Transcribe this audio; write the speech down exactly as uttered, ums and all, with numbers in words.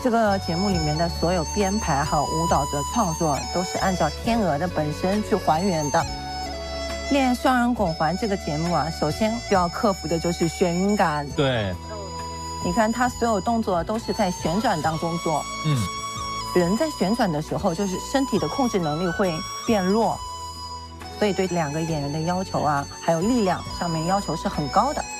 这个节目里面的所有编排还有舞蹈的创作，都是按照天鹅的本身去还原的。练双人拱环这个节目啊，首先需要克服的就是眩晕感。 对， 你看他所有动作都是在旋转当中做， 嗯， 人在旋转的时候，就是身体的控制能力会变弱，所以对两个演员的要求啊，还有力量上面要求是很高的。